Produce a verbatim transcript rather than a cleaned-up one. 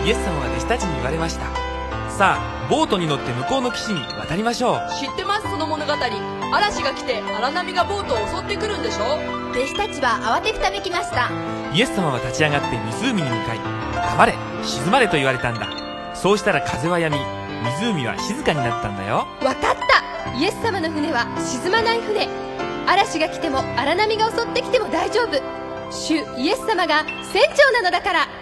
イエス様は弟子たちに言われました。さあ、ボートに乗って向こうの岸に渡りましょう。 知ってます、その物語。嵐が来て荒波がボートを襲ってくるんでしょ。 弟子たちは慌てふためきました。 イエス様は立ち上がって湖に向かい、黙れ、静まれと言われたんだ。そうしたら風は止み、湖は静かになったんだよ。 わかった。イエス様の船は沈まない船。嵐が来ても荒波が襲ってきても大丈夫。主イエス様が船長なのだから。